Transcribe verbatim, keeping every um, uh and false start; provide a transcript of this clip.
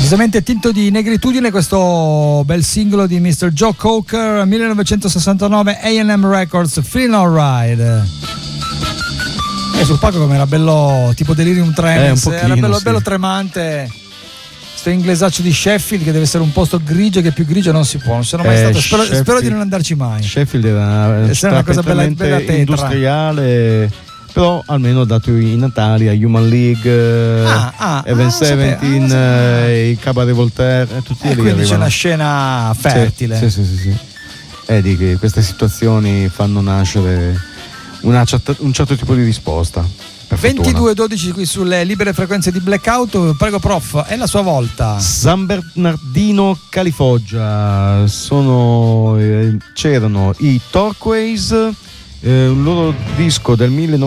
Decisamente tinto di negritudine questo bel singolo di mister Joe Cocker, millenovecentosessantanove, A and M Records, Feeling Alright. E sul palco come era bello, tipo Delirium Tremens, eh, era bello, sì. bello tremante. Sto inglesaccio di Sheffield che deve essere un posto grigio, che più grigio non si può, non sono mai eh, stato, spero, spero di non andarci mai. Sheffield era una città una cosa bella, bella tetra. industriale, però almeno ho dato i natali a Human League, ah, ah, Even ah, Seventeen, ah, eh, i Cabaret Voltaire, tutti eh, lì quindi arrivano. c'è una scena fertile. Sì, sì, sì, sì, sì. E di che queste situazioni fanno nascere una certa, un certo tipo di risposta. ventidue dodici qui sulle libere frequenze di Blackout. Prego prof, è la sua volta. San Bernardino, Califoggia. Sono eh, c'erano i Torquays, eh, un loro disco del millenovecento